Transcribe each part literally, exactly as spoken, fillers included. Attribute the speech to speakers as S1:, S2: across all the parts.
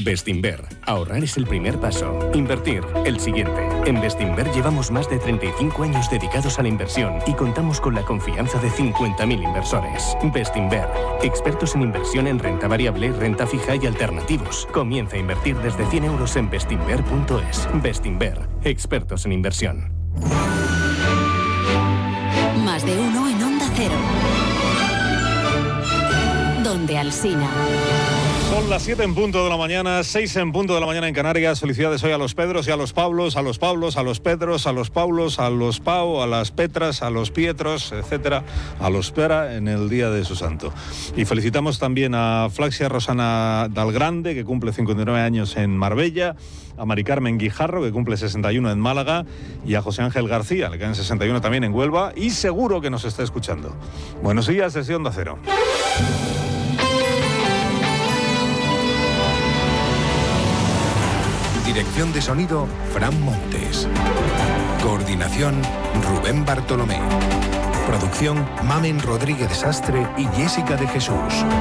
S1: Bestinver. Ahorrar es el primer paso. Invertir, el siguiente. En Bestinver llevamos más de treinta y cinco años dedicados a la inversión y contamos con la confianza de cincuenta mil inversores. Bestinver. Expertos en inversión en renta variable, renta fija y alternativos. Comienza a invertir desde cien euros en bestinver punto es. Bestinver. Expertos en inversión.
S2: Más de uno en Onda Cero. Donde Alsina.
S3: Son las siete en punto de la mañana, seis en punto de la mañana en Canarias. Felicidades hoy a los Pedros y a los Pablos, a los Pablos, a los Pedros, a los Paulos, a los Pau, a las Petras, a los Pietros, etcétera, a los Pera en el día de su santo. Y felicitamos también a Flaxia Rosana Dalgrande, que cumple cincuenta y nueve años en Marbella, a Mari Carmen Guijarro, que cumple sesenta y uno en Málaga, y a José Ángel García, que caen sesenta y uno también en Huelva, y seguro que nos está escuchando. Buenos días, desde Onda Cero.
S4: Dirección de sonido, Fran Montes. Coordinación, Rubén Bartolomé. Producción, Mamen Rodríguez de Sastre y Jessica de Jesús.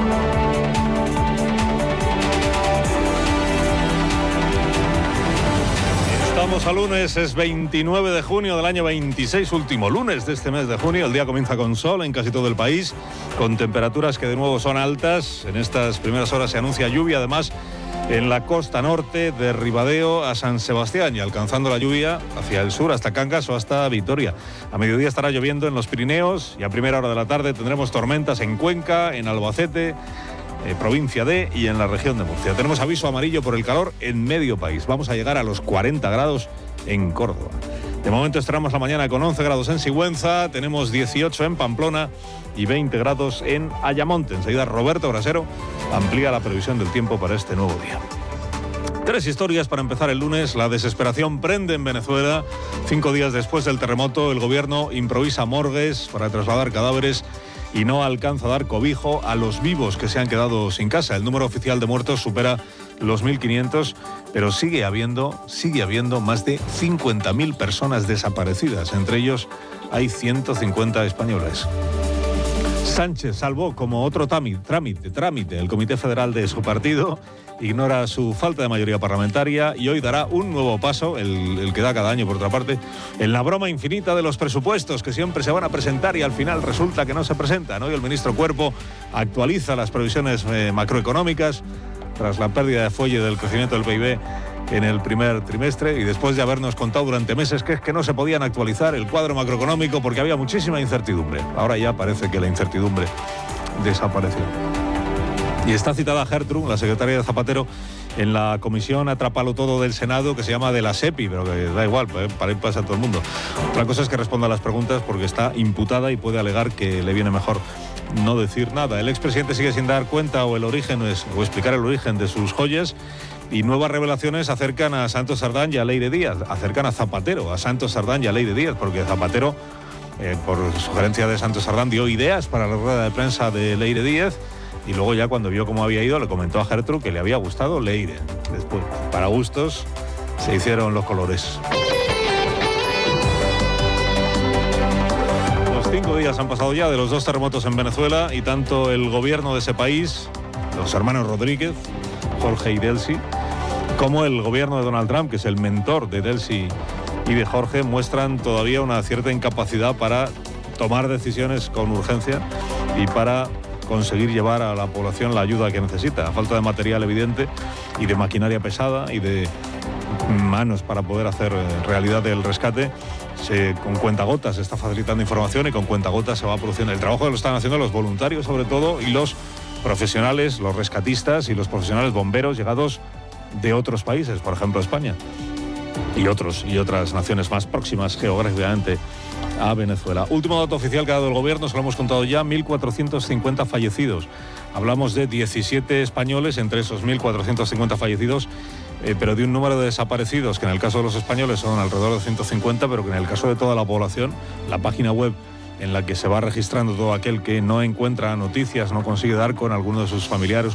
S3: Estamos a lunes, es veintinueve de junio del año veintiséis, último lunes de este mes de junio. El día comienza con sol en casi todo el país, con temperaturas que de nuevo son altas. En estas primeras horas se anuncia lluvia, además, en la costa norte, de Ribadeo a San Sebastián, y alcanzando la lluvia hacia el sur, hasta Cangas o hasta Vitoria. A mediodía estará lloviendo en los Pirineos y a primera hora de la tarde tendremos tormentas en Cuenca, en Albacete, eh, provincia de y en la región de Murcia. Tenemos aviso amarillo por el calor en medio país. Vamos a llegar a los cuarenta grados en Córdoba. De momento estaremos la mañana con once grados en Sigüenza, tenemos dieciocho en Pamplona y veinte grados en Ayamonte. Enseguida Roberto Brasero amplía la previsión del tiempo para este nuevo día. Tres historias para empezar el lunes. La desesperación prende en Venezuela. Cinco días después del terremoto, el gobierno improvisa morgues para trasladar cadáveres y no alcanza a dar cobijo a los vivos que se han quedado sin casa. El número oficial de muertos supera los mil quinientos, pero sigue habiendo, sigue habiendo más de cincuenta mil personas desaparecidas. Entre ellos hay ciento cincuenta españoles. Sánchez salvó como otro trámite, trámite, trámite el Comité Federal de su partido, ignora su falta de mayoría parlamentaria y hoy dará un nuevo paso, el, el que da cada año por otra parte, en la broma infinita de los presupuestos que siempre se van a presentar y al final resulta que no se presentan. Hoy el ministro Cuerpo actualiza las previsiones eh, macroeconómicas tras la pérdida de fuelle del crecimiento del P I B en el primer trimestre y después de habernos contado durante meses que es que no se podían actualizar el cuadro macroeconómico porque había muchísima incertidumbre. Ahora ya parece que la incertidumbre desapareció. Y está citada Gertrude, la secretaria de Zapatero, en la comisión Atrápalo Todo del Senado, que se llama de la SEPI, pero que da igual, para ir pasa a todo el mundo. Otra cosa es que responda a las preguntas porque está imputada y puede alegar que le viene mejor no decir nada. El expresidente sigue sin dar cuenta o el origen o explicar el origen de sus joyas, y nuevas revelaciones acercan a Santos Sardán y a Leire Díaz, acercan a Zapatero, a Santos Sardán y a Leire Díaz, porque Zapatero, eh, por sugerencia de Santos Sardán, dio ideas para la rueda de prensa de Leire Díaz, y luego ya cuando vio cómo había ido le comentó a Gertrude que le había gustado Leire. Después, para gustos, se hicieron los colores. Los cinco días han pasado ya de los dos terremotos en Venezuela y tanto el gobierno de ese país, los hermanos Rodríguez, Jorge y Delcy, como el gobierno de Donald Trump, que es el mentor de Delcy y de Jorge, muestran todavía una cierta incapacidad para tomar decisiones con urgencia y para conseguir llevar a la población la ayuda que necesita. A falta de material evidente y de maquinaria pesada y de manos para poder hacer realidad el rescate, se, con cuentagotas se está facilitando información y con cuentagotas se va produciendo. El trabajo que lo están haciendo los voluntarios sobre todo y los profesionales, los rescatistas y los profesionales bomberos llegados de otros países, por ejemplo España y otros y otras naciones más próximas geográficamente a Venezuela. Último dato oficial que ha dado el gobierno, se lo hemos contado ya, mil cuatrocientos cincuenta fallecidos. Hablamos de diecisiete españoles entre esos mil cuatrocientos cincuenta fallecidos, eh, pero de un número de desaparecidos que en el caso de los españoles son alrededor de ciento cincuenta, pero que en el caso de toda la población, la página web en la que se va registrando todo aquel que no encuentra noticias, no consigue dar con alguno de sus familiares